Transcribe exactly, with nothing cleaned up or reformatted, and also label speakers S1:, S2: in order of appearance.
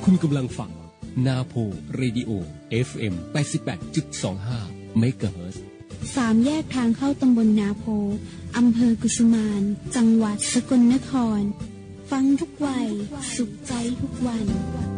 S1: คุณกำลังฟังนาโพเรดิโอ เอฟ เอ็ม แปดสิบแปดจุดสองห้า เมกะเฮิรตซ์
S2: สามแยกทางเข้าตำบลนาโพอำเภอกุสุมานจังหวัดสกลนครฟังทุกวัยสุขใจทุกวัน